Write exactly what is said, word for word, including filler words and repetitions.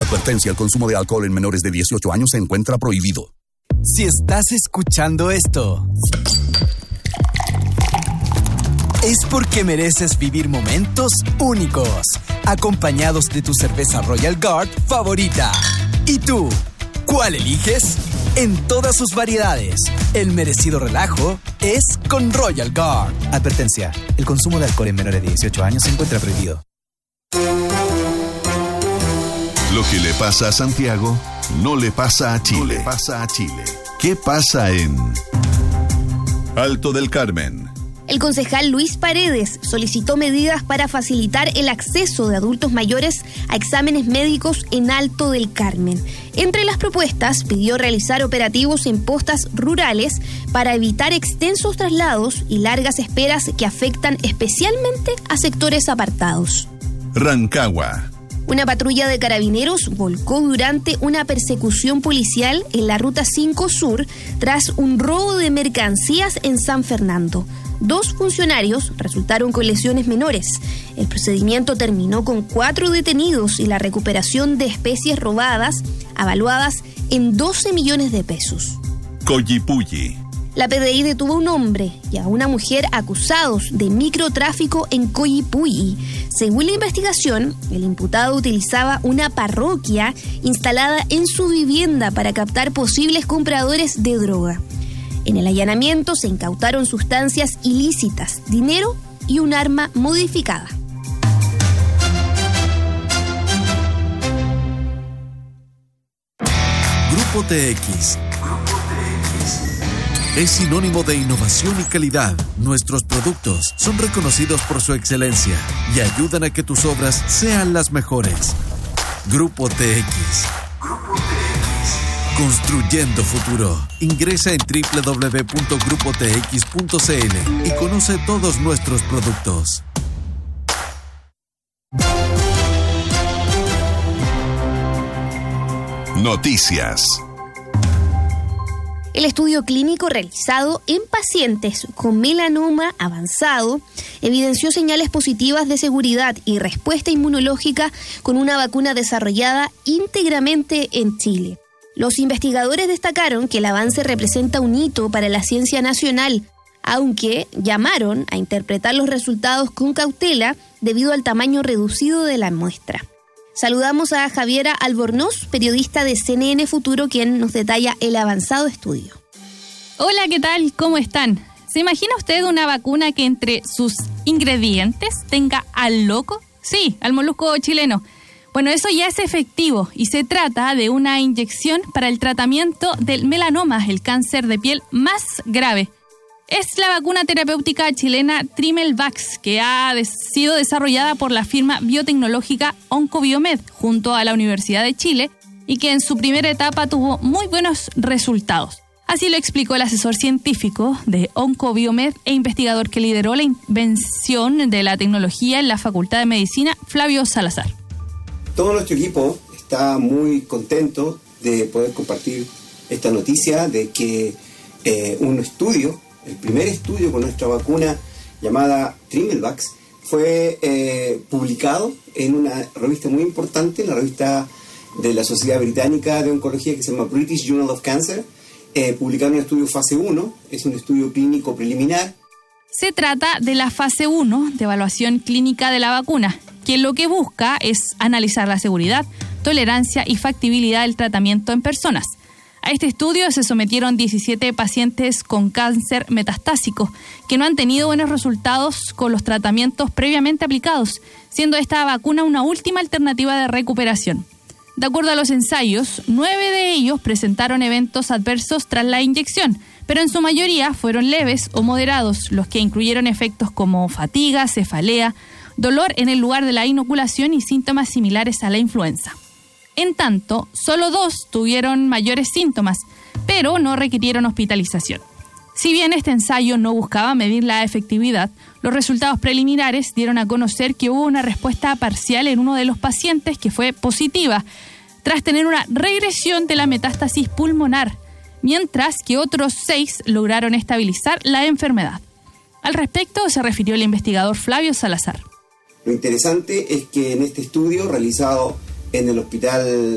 Advertencia: el consumo de alcohol en menores de dieciocho años se encuentra prohibido. Si estás escuchando esto, es porque mereces vivir momentos únicos, acompañados de tu cerveza Royal Guard favorita. ¿Y tú? ¿Cuál eliges? En todas sus variedades, el merecido relajo es con Royal Guard. Advertencia: el consumo de alcohol en menores de dieciocho años se encuentra prohibido. Lo que le pasa a Santiago no le pasa a Chile. No le pasa a Chile. ¿Qué pasa en Alto del Carmen? El concejal Luis Paredes solicitó medidas para facilitar el acceso de adultos mayores a exámenes médicos en Alto del Carmen. Entre las propuestas, pidió realizar operativos en postas rurales para evitar extensos traslados y largas esperas que afectan especialmente a sectores apartados. Rancagua. Una patrulla de carabineros volcó durante una persecución policial en la Ruta cinco Sur tras un robo de mercancías en San Fernando. Dos funcionarios resultaron con lesiones menores. El procedimiento terminó con cuatro detenidos y la recuperación de especies robadas, avaluadas en doce millones de pesos. Collipulli. La P D I detuvo a un hombre y a una mujer acusados de microtráfico en Collipulli. Según la investigación, el imputado utilizaba una parroquia instalada en su vivienda para captar posibles compradores de droga. En el allanamiento se incautaron sustancias ilícitas, dinero y un arma modificada. Grupo T X. Es sinónimo de innovación y calidad. Nuestros productos son reconocidos por su excelencia y ayudan a que tus obras sean las mejores. Grupo T X. Construyendo futuro. Ingresa en doble u doble u doble u punto grupo t x punto c l y conoce todos nuestros productos. Noticias. El estudio clínico realizado en pacientes con melanoma avanzado evidenció señales positivas de seguridad y respuesta inmunológica con una vacuna desarrollada íntegramente en Chile. Los investigadores destacaron que el avance representa un hito para la ciencia nacional, aunque llamaron a interpretar los resultados con cautela debido al tamaño reducido de la muestra. Saludamos a Javiera Albornoz, periodista de C N N Futuro, quien nos detalla el avanzado estudio. Hola, ¿qué tal? ¿Cómo están? ¿Se imagina usted una vacuna que entre sus ingredientes tenga al loco? Sí, al molusco chileno. Bueno, eso ya es efectivo y se trata de una inyección para el tratamiento del melanoma, el cáncer de piel más grave. Es la vacuna terapéutica chilena Trimelvax, que ha sido desarrollada por la firma biotecnológica Oncobiomed junto a la Universidad de Chile y que en su primera etapa tuvo muy buenos resultados. Así lo explicó el asesor científico de Oncobiomed e investigador que lideró la invención de la tecnología en la Facultad de Medicina, Flavio Salazar. Todo nuestro equipo está muy contento de poder compartir esta noticia de que eh, un estudio, el primer estudio con nuestra vacuna llamada Trimelvax, fue eh, publicado en una revista muy importante, la revista de la Sociedad Británica de Oncología que se llama British Journal of Cancer. Eh, publicaron un estudio fase uno, es un estudio clínico preliminar. Se trata de la fase uno de evaluación clínica de la vacuna, que lo que busca es analizar la seguridad, tolerancia y factibilidad del tratamiento en personas. A este estudio se sometieron diecisiete pacientes con cáncer metastásico que no han tenido buenos resultados con los tratamientos previamente aplicados, siendo esta vacuna una última alternativa de recuperación. De acuerdo a los ensayos, nueve de ellos presentaron eventos adversos tras la inyección, pero en su mayoría fueron leves o moderados, los que incluyeron efectos como fatiga, cefalea, dolor en el lugar de la inoculación y síntomas similares a la influenza. En tanto, solo dos tuvieron mayores síntomas, pero no requirieron hospitalización. Si bien este ensayo no buscaba medir la efectividad, los resultados preliminares dieron a conocer que hubo una respuesta parcial en uno de los pacientes que fue positiva, tras tener una regresión de la metástasis pulmonar, mientras que otros seis lograron estabilizar la enfermedad. Al respecto se refirió el investigador Flavio Salazar. Lo interesante es que en este estudio realizado en el Hospital